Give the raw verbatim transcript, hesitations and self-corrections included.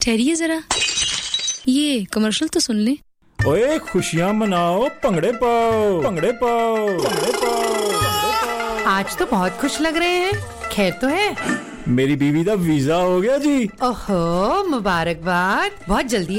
ठहरिए जरा, ये कमर्शियल तो सुन ले। ओए खुशियां मनाओ, भंगड़े पाओ, भंगड़े पाओ, भंगड़े पाओ। आज तो बहुत खुश लग रहे हैं, खैर तो है? मेरी बीवी दा वीजा हो गया जी। ओहो, मुबारकबाद, बहुत जल्दी